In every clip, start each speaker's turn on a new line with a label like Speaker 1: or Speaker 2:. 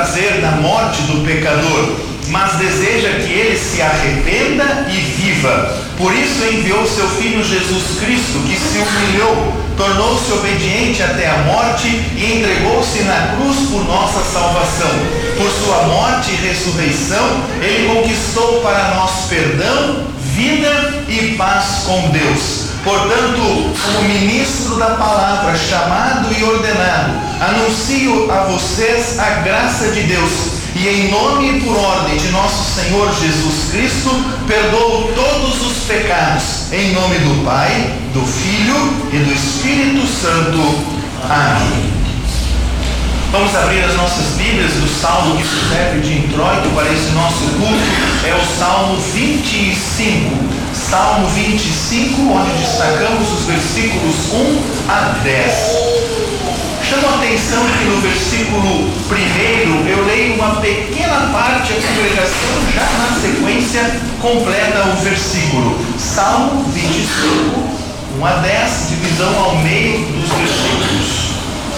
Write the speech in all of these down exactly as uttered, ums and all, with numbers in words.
Speaker 1: prazer na morte do pecador, mas deseja que ele se arrependa e viva. Por isso enviou seu Filho Jesus Cristo, que se humilhou, tornou-se obediente até a morte e entregou-se na cruz por nossa salvação. Por sua morte e ressurreição, ele conquistou para nós perdão, vida e paz com Deus. Portanto, como ministro da palavra, chamado e ordenado, anuncio a vocês a graça de Deus e, em nome e por ordem de nosso Senhor Jesus Cristo, perdoo todos os pecados, em nome do Pai, do Filho e do Espírito Santo. Amém. Vamos abrir as nossas Bíblias do Salmo que serve de introito para esse nosso culto. É o Salmo vinte e cinco. Salmo vinte e cinco, onde destacamos os versículos um a dez. Chamo a atenção que no versículo primeiro eu leio uma pequena parte, a congregação já na sequência completa o versículo. Salmo vinte e cinco, um a dez, divisão ao meio dos versículos.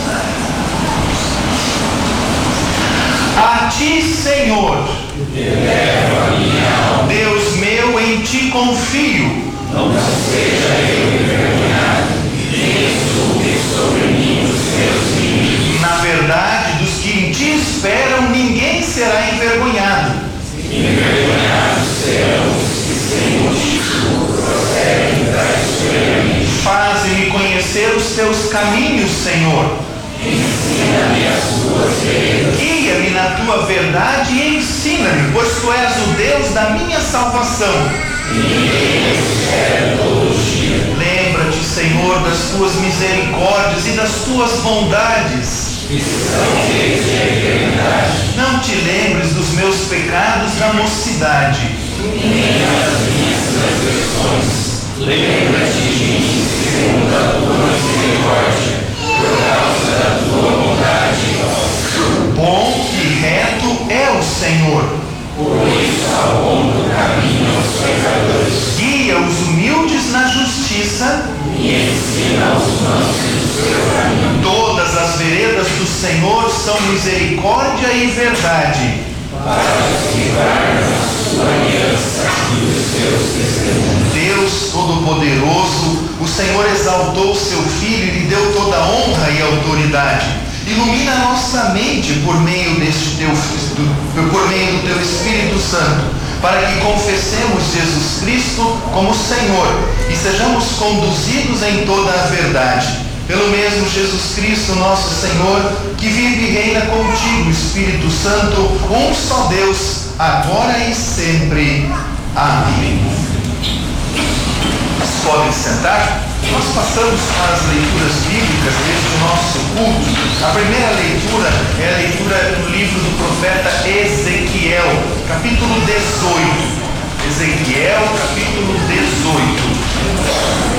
Speaker 1: A ti, Senhor,
Speaker 2: elevo a minha alma.
Speaker 1: Deus meu, em ti confio.
Speaker 2: Não seja eu envergonhado, nem exulte sobre mim os meus inimigos.
Speaker 1: Na verdade, dos que em ti esperam, ninguém será envergonhado.
Speaker 2: Envergonhados serão os que sem motivo prosseguem traiçoeiramente.
Speaker 1: Faze-me conhecer os teus caminhos, Senhor.
Speaker 2: Ensina-me as tuas veredas.
Speaker 1: Guia-me na tua verdade e ensina-me, pois tu és o Deus da minha salvação.
Speaker 2: Ninguém espera todo dia.
Speaker 1: Lembra-te, Senhor, das tuas misericórdias e das tuas bondades.
Speaker 2: Que são desde a eternidade.
Speaker 1: Não te lembres dos meus pecados na mocidade.
Speaker 2: Nem as minhas transgressões. Lembra-te de mim segundo a tua misericórdia, por causa da tua bondade.
Speaker 1: Bom e reto é o Senhor.
Speaker 2: Por isso ao longo do caminho aos pecadores.
Speaker 1: Guia os humildes na justiça.
Speaker 2: E ensina aos mansos o seu caminho.
Speaker 1: Todas as veredas do Senhor são misericórdia e verdade.
Speaker 2: Para os que guardam a sua aliança e os seus testemunhos.
Speaker 1: Deus Todo-Poderoso, o Senhor exaltou seu Filho e lhe deu toda a honra e autoridade. Ilumina a nossa mente por meio deste teu, por meio do teu Espírito Santo, para que confessemos Jesus Cristo como Senhor e sejamos conduzidos em toda a verdade. Pelo mesmo Jesus Cristo, nosso Senhor, que vive e reina contigo, Espírito Santo, um só Deus, agora e sempre. Amém. Vocês podem sentar? Nós passamos para as leituras bíblicas deste nosso culto. A primeira leitura é a leitura do livro do profeta Ezequiel, capítulo dezoito. Ezequiel, capítulo dezoito.